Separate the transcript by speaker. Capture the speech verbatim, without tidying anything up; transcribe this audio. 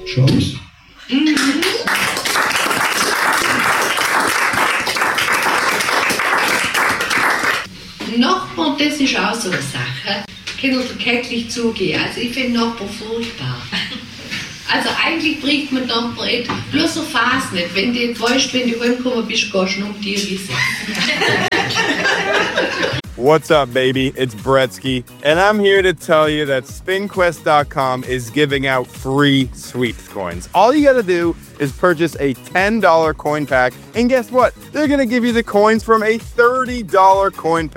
Speaker 1: Chance?
Speaker 2: Mhm. Nachbarn, das ist auch so eine Sache. Kann ich täglich zugehen. Also ich finde Nachbarn furchtbar. Also eigentlich bringt man Nachbarn nicht. Bloß so Phase nicht. Wenn du nicht weißt, wenn du heimgekommen bist, gehst du um dir wissen.
Speaker 3: What's up, baby? It's Bretsky, and I'm here to tell you that spin quest dot com is giving out free sweeps coins. All you gotta do is purchase a ten dollar coin pack, and guess what? They're gonna give you the coins from a thirty dollar coin pack.